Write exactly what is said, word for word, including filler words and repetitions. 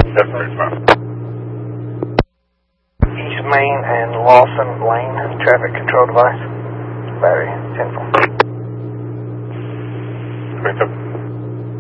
seven thirty-five. East Main and Lawson Lane, traffic control device. Battery, ten four. twenty-seven.